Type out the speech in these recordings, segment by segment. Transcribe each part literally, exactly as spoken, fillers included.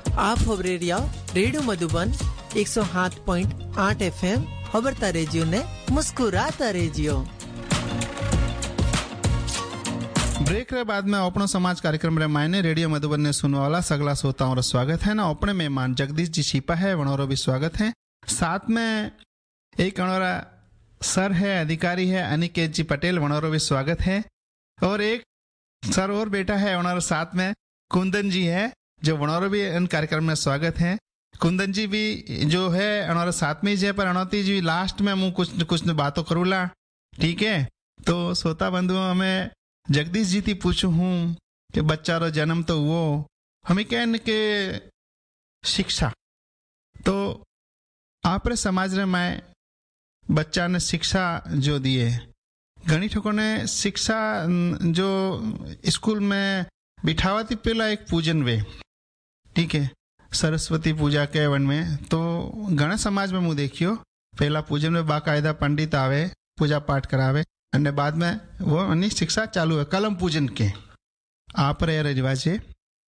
आप खबरें रिया रेडियो मधुबन एक सौ सात पॉइंट आठ एफ एम खबरता रेजियो ने मुस्कुराता रेजियो। ब्रेक रे बाद में अपनो समाज कार्यक्रम रे मायने रेडियो मधुबन ने सुनने वाला सगला श्रोताओं रा स्वागत है ना। अपने मेहमान जगदीश जी छिपा है वनोरो भी स्वागत है। साथ में एक अनोरा सर है, अधिकारी है अनिकेत जी पटेल, वनोरो भी स्वागत है। और एक सर और बेटा है वनोरो साथ में कुंदन जी है, जो वनोरो भी इन कार्यक्रम में स्वागत है। कुंदन जी भी जो है हमारे साथ में ही है, पर अनौती जी लास्ट में मैं कुछ कुछ बातों करूँला, ठीक है। तो श्रोता बंधुओं हमें जगदीश जी थी पूछूं हूँ कि बच्चा रो जन्म तो वो हमें कहने के शिक्षा तो आप रे समाज रे मैं बच्चा ने शिक्षा जो दिए घनी ठोकों ने शिक्षा जो स्कूल में बिठावा थी पहला एक पूजन वे, ठीक है, सरस्वती पूजा के वन में। तो घना समाज में मुँह देखियो पहला पूजन में बाकायदा पंडित आवे, पूजा पाठ करावे, और बाद में वो अन्य शिक्षा चालू है कलम पूजन के। आप रे रिवाज है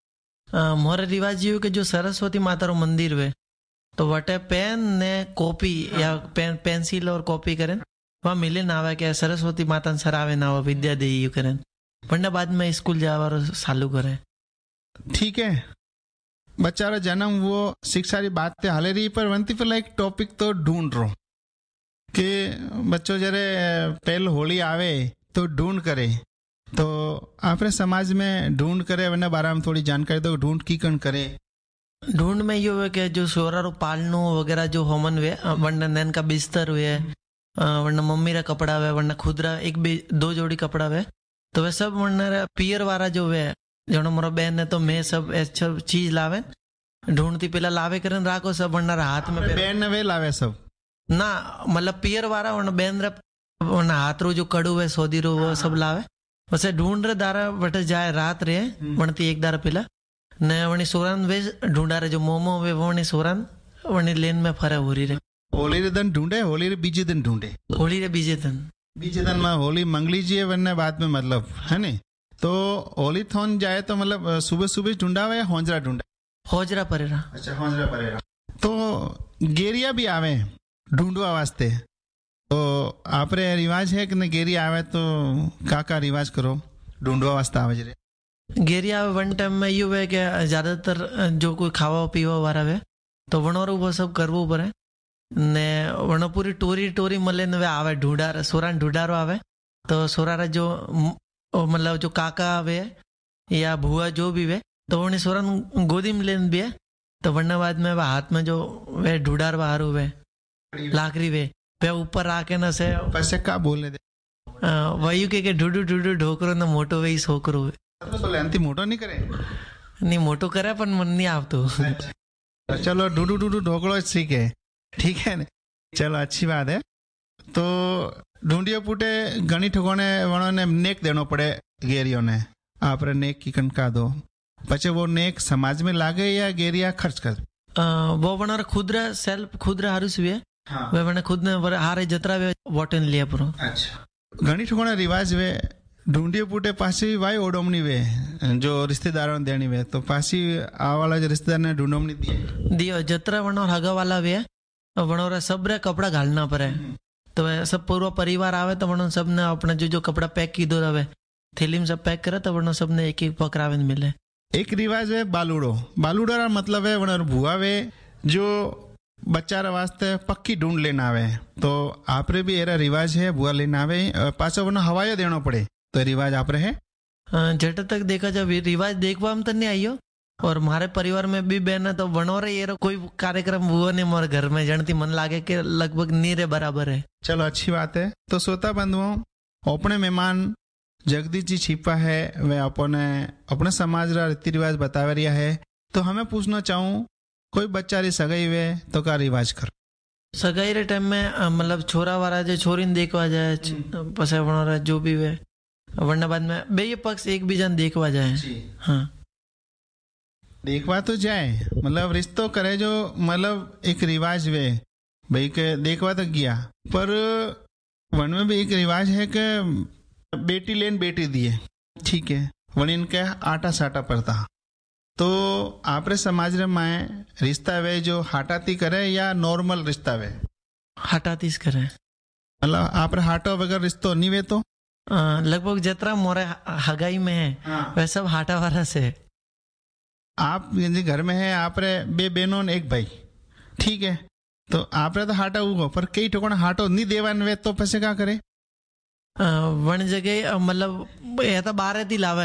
मोर रिवाज ये कि जो सरस्वती माता रो मंदिर वे तो वटे पेन ने कॉपी या पेन पेंसिल और कॉपी करें वहाँ मिले ना आवे के सरस्वती माता सरावे ना वो विद्या दे यू करें, वरना बाद में स्कूल जावा चालू करें, ठीक है। बच्चा रो जन्म वो शिक्षा री बात ते हाले रही, पर वंती पर एक टॉपिक तो ढूंढ रो कि बच्चों जरे पहल होली आवे तो ढूंढ करे। तो आपरे समाज में ढूंढ करे वरना बारे में थोड़ी जानकारी दो, ढूंढ की कन करे। ढूंढ में यो है कि जो सोरा रो पालनो वगैरह जो होमन वे वरना नैन का बिस्तर हुए, वरना मम्मी रा कपड़ा वे, वरना खुद रा एक भी दो जोड़ी कपड़ा वे, तो वे सब वरना पियर वाला जो वे जो मोरा बहन है तो मैं सब ऐसा चीज लावे ढूंढती पहला लावे करन राखो सब वरना हाथ में बहन ने वे लावे सब ना, मतलब पियर वाला वरना बहन रा वरना हाथ रो जो कड़ू है सोदी रो वो सब लावे, वैसे ढूंढ रे दारा बटे जाए रात रे वरती एक दारा पिला ने वरनी सोरन वे ढूंढा रे जो मोमो वे वरनी सोरन वरनी लेन में फरे होरी रे होली रे दिन ढूंढे, होली रे बीजे दिन ढूंढे, होली रे बीजे दिन बीजे दिन में होली मंगली जी है वरना बाद में मतलब है नहीं। तो होली थोन जाए तो मतलब सुबह सुबह ढूंढा हुआ या होंजरा ढूंढा? होजरा परेरा। अच्छा होंजरा परेरा। तो गेरिया भी आवे ढूंढवा वास्ते, तो आप रे रिवाज है कि न गेरिया आवे तो का का रिवाज करो ढूंढवा वास्ते आवे जरे? गेरिया वन टाइम में यू है कि ज्यादातर जो कोई खावा पीवा वाला है तो वनोर वो सब करवो पड़े ने वनो पूरी टोरी टोरी मले ने वे आवे ढूंढा सोरा ढूंढारो आवे, तो सोरा जो मतलब जो काका वे या भुआ जो भी वे तो उन्हें सोरन गोदी में लेन भी है, तो वरना बाद में वह हाथ में जो वे ढूंढार बाहर हुए लाकड़ी वे वे ऊपर आके न से पैसे का बोलने दे वही के ढूंढू ढूंढू ढोकरो न मोटो वे सोकरो तो लेंती मोटो नहीं करे नहीं मोटो करे पर मन नहीं आप तो चलो ढूंढू ढूंढू ढोकरो ठीक है, ठीक है ना, चलो अच्छी बात है। तो ढूंढियो पुटे घनी ठिकाने वनो ने नेक देनो पड़े गेरियो ने, आप रे नेक की कनका दो पचे वो नेक समाज में लागे या गेरिया खर्च कर आ, वो वनो खुद रे सेल्फ खुद रे हारुस वे हाँ। वे वने खुद ने वर हारे जतरा वे वोटन लिया पुरो। अच्छा घनी ठिकाने रिवाज वे ढूंढियो पुटे पासी वाई ओडोमनी वे जो रिश्तेदारों ने देनी वे, तो पासी आवाला जो रिश्तेदार ने ढूंढोमनी दिए दियो जतरा वनो हगा वाला वे वनो रे सब रे कपड़ा घालना पड़े, तो सब पूरा परिवार आवे तो वनो सब ने अपना जो जो कपड़ा पैक की दो रहे थैली में सब पैक करे तो वनो सब ने एक एक पकड़ावे मिले। एक रिवाज है बालूड़ो, बालूड़ो का मतलब है वनो भुआ वे जो बच्चा रा वास्ते पक्की ढूंढ लेना आवे, तो आप रे भी एरा रिवाज है भुआ लेना आवे पाछो वनो हवाया देना पड़े, तो रिवाज आप रे है? जट तक देखा जाए रिवाज देखवा में तो नहीं आइयो, और हमारे परिवार में भी बहन है तो वनो रे ये कोई कार्यक्रम हुआ नहीं मोर घर में जनती मन लागे के लगभग नीरे बराबर है। चलो अच्छी बात है। तो श्रोता बंधुओं अपने मेहमान जगदीश जी छिपा है वे अपने अपने समाज रा रीति रिवाज बतावे रिया है, तो हमें पूछना चाहूँ कोई बच्चा री सगाई वे तो का रिवाज कर? सगाई रे टाइम में मतलब छोरा वाला जो छोरी ने देखवा जाए पसे वनो जो भी वे वरना बाद में बे ये पक्ष एक भी जन देखवा जाए। हाँ देखवा तो जाए मतलब रिश्तो करे जो मतलब एक रिवाज वे भाई के देखवा तो गया, पर वन में भी एक रिवाज है कि बेटी लेन बेटी दिए, ठीक है, वन इनके आटा साटा पड़ता, तो आपरे समाज रे माए रिश्ता वे जो हाटाती करे या नॉर्मल रिश्ता वे? हटातीस करे मतलब आपरे हाटो वगैरह रिश्तो नहीं वे तो अ, लगभग जितना मोरे हगाई में है हाँ। वह सब हाटा वाला से है। आप यदि घर में है आपरे बे बहनों ने एक भाई, ठीक है, तो आपरे तो हाटा हुआ पर कई ठोकण हाटो नहीं देवान वे तो पैसे क्या करे? अ, वण जगह अ, मतलब या तो बारे थी लावे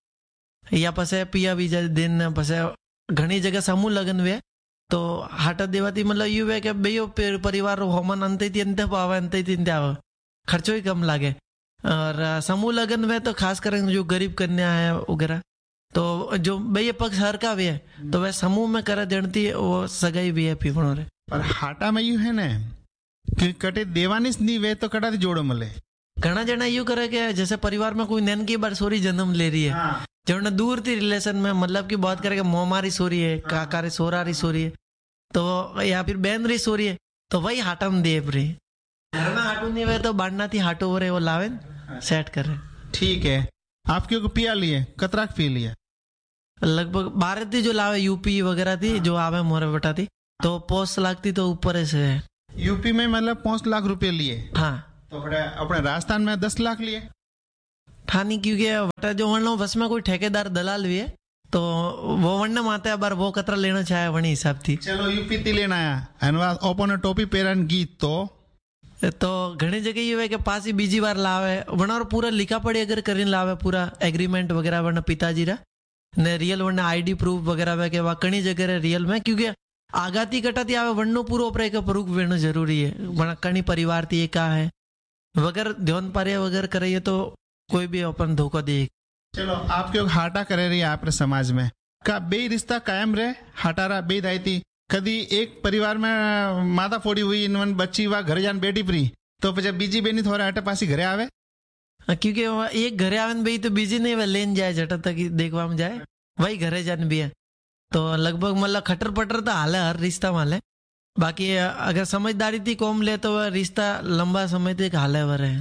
या पसे पिया बीजा दिन पसे घणी जगह समूह लगन वे तो हाटा देवाती मतलब यू वे के बेयो पे- परिवार रो होमन अंते थी अंते पावे अंते थी अंते आवे खर्चो ही कम लागे। और अ, समूह लगन वे तो खास कर जो गरीब कन्या है वगैरह तो जो भैया पक्ष हर का भी है तो वह समूह में करे देती वो सगाई भी है पीपणो रे। पर हाटा में यू है ना कि कटे देवानिस नहीं वे तो कटा जोड़ो मले। घना जना यू करे कि जैसे परिवार में कोई नैन की बार सोरी जन्म ले रही है हाँ। जो ना दूर थी रिलेशन में मतलब की बात करे कि मोमारी सोरी है काका रे सोरा री सोरी है तो या फिर बहन री सोरी है तो वही हाटम दे रही घर में हाटू नहीं हुए तो बांटना थी हाटो हो रहे वो लावे सेट करे। ठीक है, आप क्यों पिया लिए कतराक पी लिया? लगभग बारह थी जो लावे यूपी वगैरह थी जो आवे मोरे बटा थी तो पोस्ट लगती तो ऊपर से है। यूपी में मतलब पांच लाख रुपए लिए हाँ तो अपने अपने राजस्थान में दस लाख लिए। ठानी क्योंकि वटा जो वर्ण बस में कोई ठेकेदार दलाल भी है तो वो वर्ण माते हैं बार वो कतरा लेना चाहे वणी हिसाब थी। चलो यूपी ती लेना आया अनवा ओपन टोपी पेरन गीत तो तो घणी जगह ये है कि पास ही बीजी बार लावे वरना और पूरा लिखा पड़ी अगर करीन लावे पूरा एग्रीमेंट वगैरह वरना पिताजी रा ने रियल वरना आईडी प्रूफ वगैरह वे के वा कणी जगह रे रियल में क्योंकि आगाती कटाती आवे वरनो पूरो उपरे का प्रूफ वेनो जरूरी है वरना कणी परिवार थी का है वगैरह ध्यान पारे वगैरह करे तो कोई भी अपन धोखा दे। चलो आप क्यों हाटा करे रही आप समाज में का बे रिश्ता कायम रहे हाटारा बे दाई थी कदी एक परिवार में माता फोड़ी हुई इन बच्ची वा घर जान बेटी प्री तो जब बीजी बेनी थोड़ा हटे पासी घरे आवे क्योंकि वो एक घरे आवे भाई तो बीजी नहीं वह लेन जाए जटा तक देखवा में जाए वही घरे जान भी है तो लगभग मतलब खटर पटर तो हाल है हर रिश्ता में हाल है बाकी अगर समझदारी थी कौम ले तो वह रिश्ता लंबा समय तक हाल है वह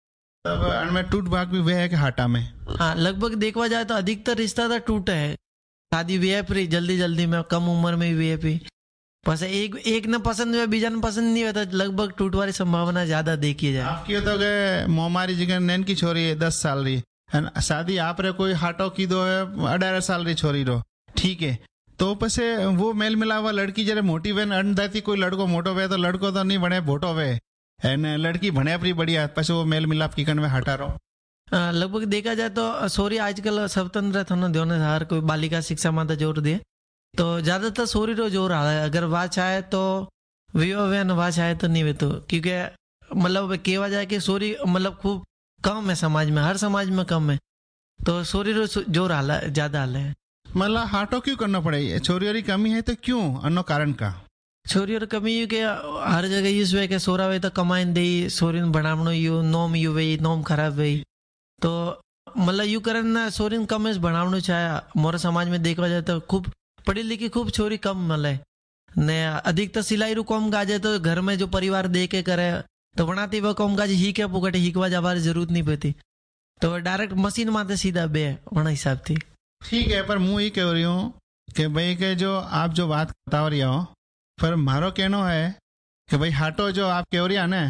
तब अनमें टूट भाग भी वह है कि हाटा में। हाँ लगभग देखवा जाए तो अधिकतर रिश्ता तो टूट है शादी वी है फ्री जल्दी जल्दी में कम उम्र में वी है पी बस एक एक न पसंद हुआ बीजा न पसंद नहीं हुआ तो लगभग टूट वाली संभावना ज्यादा देखी जाए। आपकी तो के मोमारी जगह नैन की छोरी है दस साल री शादी आप रे कोई हाटो की दो है अठारह साल री छोरी रो ठीक है तो पसे वो मेल मिलावा लड़की जरे मोटी वे अनदाती कोई लड़को मोटो वे तो लड़को तो नहीं बने भोटो वे एन लड़की भणे अपनी बढ़िया पसे वो मेल मिलाप की कन में हटा रो। लगभग देखा जाए तो सोरी आजकल स्वतंत्र थनो ध्यान हर कोई बालिका शिक्षा में तो जोर दिए तो ज्यादातर सोरी रो जोर आ है अगर वाह चाहे तो विवाह वे न वाह चाहे तो नहीं वे तो क्योंकि मतलब केवा जाए कि सोरी मतलब खूब कम है समाज में हर समाज में कम है तो सोरी रो जोर हाल ज्यादा हाल है। मतलब हाटो क्यों करना पड़े छोरियों की कमी है तो क्यों अन्नो कारण का छोरी और कमी यू के हर जगह यूज वे के सोरा वे तो कमाइन दे सोरिन बनावनो यू नोम यू वे नोम खराब वे तो मतलब यू करन ना सोरिन कम इस बनावनो चाहे मोर समाज में देखा जाए तो खूब पढ़ी लिखी खूब छोरी कम मले ने अधिकतर सिलाई रू कम गाजे तो घर में जो परिवार दे के करे तो बनाती वह कम गाजे ही के पुकटे हिकवा जाबार जरूरत नहीं पड़ती तो डायरेक्ट मशीन माते सीधा बे वना हिसाब थी। ठीक है पर मुँह ही कह रही हूँ कि भाई के जो आप जो बात बता रही हो पर मारो कहना है कि भाई हाटो जो आप कह रही है ना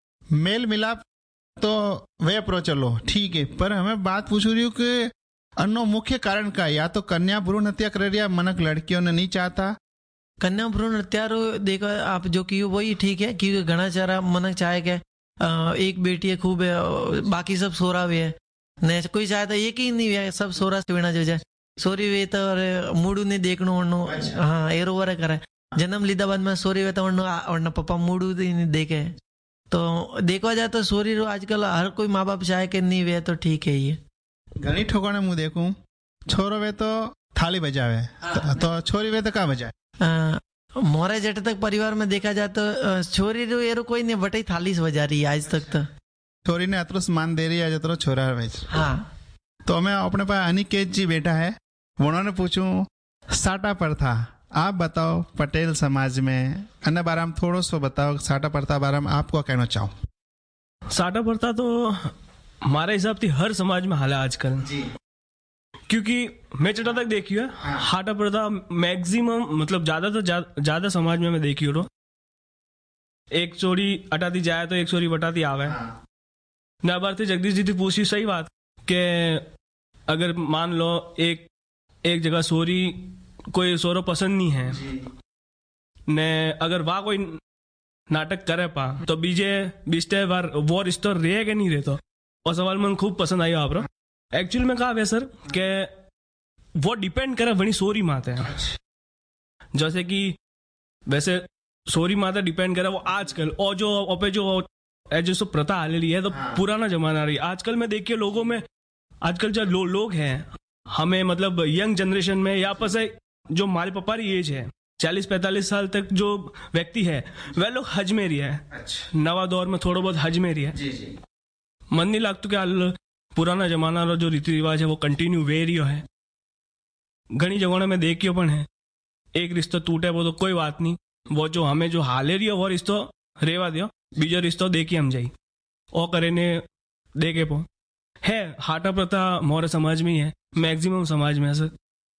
मेल मिलाप तो वे अप्रोच चलो ठीक है पर हमें बात पूछ रही हूँ कि अन्नो मुख्य कारण का या तो कन्या भ्रूण हत्या कर रही है मनक लड़कियों ने नहीं चाहता कन्या भ्रूण हत्या देखो आप जो की वही ठीक है क्योंकि घना चारा मनक चाहे के एक बेटी है खूब है बाकी सब सोरा भी है ने कोई चाहे तो एक ही नहीं है सब सोरा वेणा जो जाए सोरी वे तो मूडू नहीं देखनो वरनो हाँ एरो वरे करे जन्म लीधा बाद में सोरी वे तो वरना पप्पा मूडू नहीं देखे तो देखा जाए तो सोरी रो आजकल हर कोई माँ बाप चाहे कि नहीं वे तो ठीक है ये घनी ठोकाने मुँह देखूं छोरो वे तो थाली बजावे तो, तो छोरी वे तो का बजाए मोरे जट तक परिवार में देखा जाए तो छोरी रो एरो कोई नहीं बटे थाली से बजा रही है आज तक तो छोरी ने अतरो सम्मान दे रही है जतरो छोरा वेच। हाँ तो मैं अपने पास अनिकेत जी बेटा है उन्होंने पूछूं साटा प्रथा आप बताओ पटेल समाज में अन्य बारे में थोड़ा सा बताओ साटा प्रथा बारे में आपको कहना चाहो। साटा प्रथा तो हमारे हिसाब से हर समाज में हाल है आजकल जी क्योंकि मैं चटा तक देखी है हाटा प्रथा मैक्सिमम मतलब ज्यादा तो ज्यादा समाज में मैं देखी हो एक चोरी अटाती जाए तो एक चोरी बटाती आवे ना बार जगदीश जी थी पूछी सही बात के अगर मान लो एक एक जगह सोरी कोई सोरो पसंद नहीं है ने अगर वाह कोई नाटक करे पा तो बीजे बीसते बार वो रिश्तो रहे के नहीं रहता और सवाल मन खूब पसंद आई आप एक्चुअल में कहा है सर के वो डिपेंड करे वही सोरी माते हैं जैसे कि वैसे सोरी माता डिपेंड करे वो आजकल और जो ओपे जो जो सो प्रथा हालेली है तो पुराना जमाना रही आजकल में देखिए लोगों में आजकल जो लो, लोग हैं हमें मतलब यंग जनरेशन में या पर से जो हमारे पापा की एज है चालीस पैंतालीस साल तक जो व्यक्ति है वह लोग हज में रही है अच्छा। नवा दौर में थोड़ा बहुत हज में रही है जी जी। मन नहीं लगता कि पुराना जमाना जो रीति रिवाज है वो कंटिन्यू वे रही है घनी जगहों में देखियो पण है एक रिश्तो टूटे वो तो कोई बात नहीं वो जो हमें जो हाले रही है वो रिश्तो रेवा दियो बीजो रिश्तो देखिए हम जाई ओ करे ने देखे पो है हाटा प्रथा मोरे समाज में ही है मैक्सिमम समाज में सर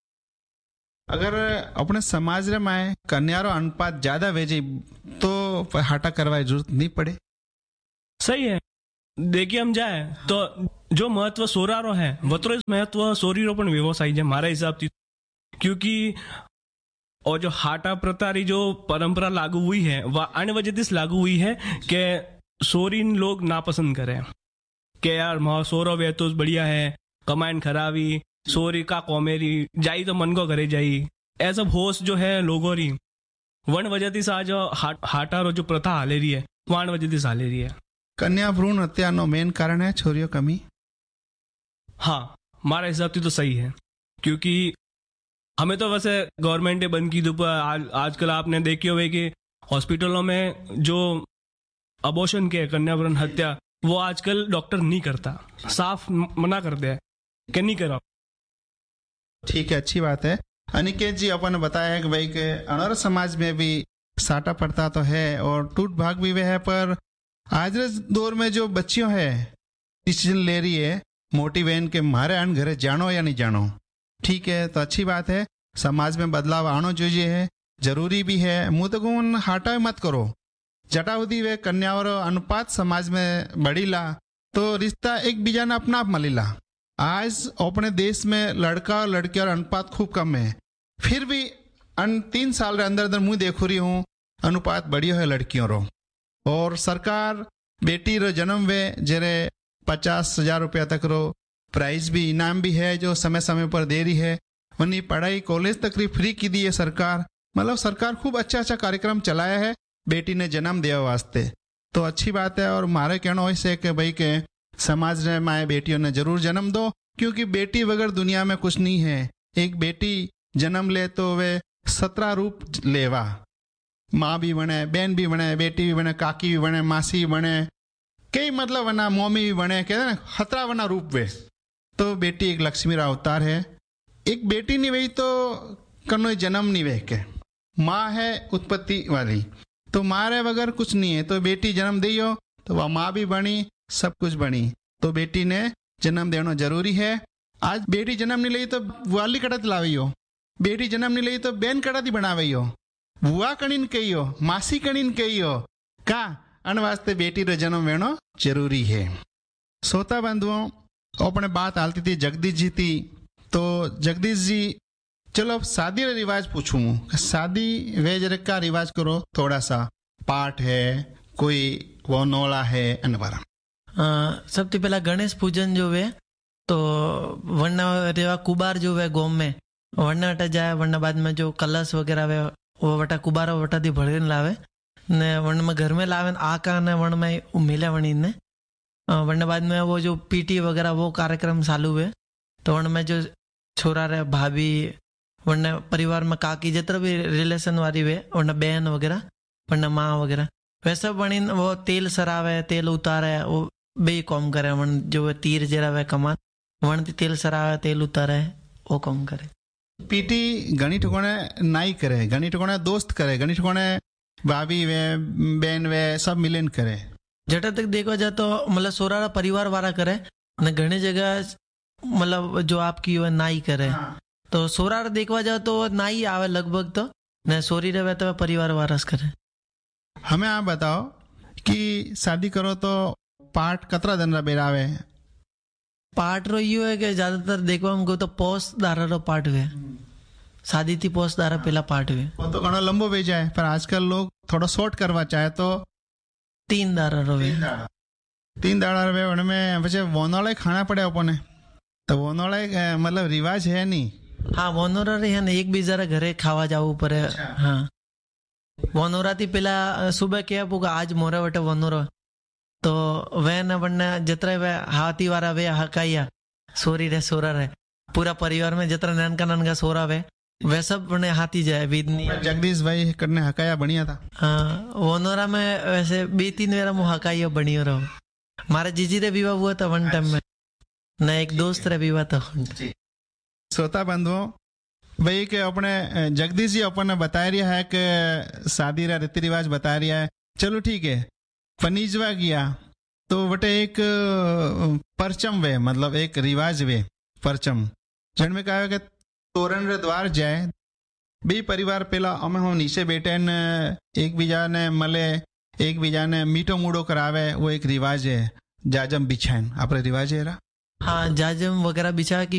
अगर अपने समाज रे में कन्यारो अनुपात ज्यादा वेजी तो हाटा करवाए जरूरत नहीं पड़े सही है देखिए हम जाए तो जो महत्व सोरारो है वो तो इस महत्व सोरीरो पण व्यवसाय है हमारे हिसाब से क्योंकि और जो हाटा प्रथा जो परंपरा लागू हुई है वह अन्य वजह से लागू हुई है कि सोरीन लोग नापसंद करें कि यार माँ सोरो वे तो बढ़िया है कमाइन खराबी सोरी का कॉमेरी जाई तो मन को करे जाई ऐसा होश जो है लोगों री वन वजह से आज हा, हाटा रो जो प्रथा हाले रही है वन वजह से हाले रही है कन्या भ्रूण हत्या नो मेन कारण है छोरियों कमी हाँ हमारे हिसाब से तो सही है क्योंकि हमें तो वैसे गवर्नमेंट ने बंद की धूप आज आजकल आपने देखी हुए कि हॉस्पिटलों में जो अबॉर्शन के कन्या भ्रूण हत्या वो आजकल डॉक्टर नहीं करता साफ मना कर दिया कि नहीं करो ठीक है अच्छी बात है अनिकेत जी अपन ने बताया कि भाई के अनर समाज में भी साटा पड़ता तो है और टूट भाग भी वे है पर आज दौर में जो बच्चियों है डिसीजन ले रही है मोटी बहन के मारे आन घरे जानो या नहीं जानो ठीक है तो अच्छी बात है समाज में बदलाव आनो चाहिए है जरूरी भी है मुँह तो गुण हाटा मत करो जटावधि वे कन्याओं अनुपात समाज में बढ़ीला तो रिश्ता एक बीजा ने अपना आप मलीला आज अपने देश में लड़का और लड़की और अनुपात खूब कम है फिर भी अन तीन साल रे अंदर अंदर मुँह देखो रही हूँ अनुपात बढ़ियो है लड़कियों रो और सरकार बेटी रो जन्म वे जेरे पचास हजार रुपया तक रो प्राइज भी इनाम भी है जो समय समय पर दे रही है वनी पढ़ाई कॉलेज तक फ्री की दी है सरकार मतलब सरकार खूब अच्छा अच्छा कार्यक्रम चलाया है बेटी ने जन्म दिया वास्ते तो अच्छी बात है और मारे कहना वैसे कि भाई के समाज ने माए बेटियों ने जरूर जन्म दो क्योंकि बेटी बगैर दुनिया में कुछ नहीं है एक बेटी जन्म ले तो वे सत्रह रूप लेवा माँ भी बने बहन भी बने बेटी भी बने काकी भी बने मासी भी बने कई मतलब वना मम्मी भी बने कहते ना खतरा वना रूप वे तो बेटी एक लक्ष्मी रा अवतार है एक बेटी नहीं वही तो कनो जन्म नहीं वे के माँ है उत्पत्ति वाली तो माँ रे बगैर कुछ नहीं है तो बेटी जन्म दी हो तो वह माँ भी बनी सब कुछ बनी तो बेटी ने जन्म देना जरूरी है आज बेटी जन्म नहीं ली तो वाली कड़त लावी हो बेटी जन्म नहीं ली तो बहन कड़ाती बनावी हो बुआ कणीन कही हो मासी कणीन कही हो का अन वास्ते बेटी रो जन्म वेणो जरूरी है सोता बंधुओं अपने बात आलती थी जगदीश जी थी तो जगदीश जी चलो अब शादी का रिवाज पूछूं शादी वे जरे का रिवाज करो थोड़ा सा पाठ है कोई वो नोला है अनवारा सबसे पहला गणेश पूजन जो वे तो वरना रेवा कुबार जो वे गोम में वरना हटा जाए वरना बाद में जो कलश वगैरह वे वो वटा कुबारा वटा दी भड़न लावे ने वर्ण में घर में लावे आका ने वर्ण में मिले वणी ने वरना बाद में वो जो पीटी वगैरह वो कार्यक्रम चालू हुए तो वर्ण में जो छोरा रहे भाभी वरना परिवार में काकी जितना भी रिलेशन वाली वे वरना बहन वगैरह वरना माँ वगैरह वैसा बनी वो तेल सरावे तेल उतारे वो बे कॉम करे वन जो तीर जरा वे कमान वन तेल सरावे तेल उतारे वो कॉम करे पीटी घनी ठिकाने नाई करे घनी ठिकाने दोस्त करे घनी ठिकाने भाभी वे बहन वे सब मिलन करे जटा तक देखो जाए तो मतलब सोरा परिवार वाला करे ने घनी जगह मतलब जो आपकी वो नाई करे तो सोरार देखवा जाओ तो नाई आवे लगभग तो ने सोरी रहे तो परिवार वारस करे। हमें आप बताओ कि शादी करो तो पाठ कतरा दिन रा बेरावे? पाठ रो यू है कि ज्यादातर देखवा हमको तो पोस दारा रो पाठ वे शादी थी पोस दारा पहला पाठ वे वो तो घणो लंबो वे जाए पर आजकल लोग थोड़ा शॉर्ट करवा चाहे तो तीन दारा रो वे तीन दाड़ा वे उनमें પછી વોનોળે ખાણા પડે આપણને તો વોનોળે मतलब रिवाज है नहीं। हाँ वोनोरा रे है एक बीजा रे घरे खावा जावू पड़े। हाँ वोनोरा थी पहला सुबह क्या पुगा आज मोरे वटे वोनोरा तो वे न बनने जितने वे हाथी वाला वे हकाइया सोरी रे सोरा रे पूरा परिवार में जितना ननका ननका सोरा वे वे सब बने हाथी जाए विदनी जगदीश भाई करने हकाया बढ़िया था। हाँ वोनोरा में वैसे बे तीन वेरा मु हकाइया बढ़िया रहो। मारे जीजी रे विवाह हुआ था वन टाइम में न एक दोस्त रे विवाह था। श्रोता बंधुओं भाई के अपने जगदीश जी अपन ने बता रहा है कि शादी रा रीति रिवाज बता रहा है। चलो ठीक है फनीजवा गया तो वटे एक परचम वे मतलब एक रिवाज वे परचम जन में कहा कि तोरण रे द्वार जाए बे परिवार पेला अमे हम नीचे बैठे न एक बीजा ने मले एक बीजा ने मीठो मूडो करावे वो एक रिवाज है। जाजम बिछाएन आपरे रिवाज है रा। हाँ जाजम वगैरह बिछा की